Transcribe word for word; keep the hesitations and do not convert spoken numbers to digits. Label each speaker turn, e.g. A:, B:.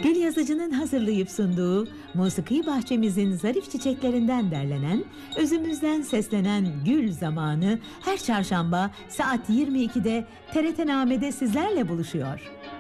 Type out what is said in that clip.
A: Gül Yazıcı'nın hazırlayıp sunduğu Musiki Bahçemizin zarif çiçeklerinden derlenen, özümüzden seslenen Gül Zamanı her çarşamba saat yirmi ikide T R T Name'de sizlerle buluşuyor.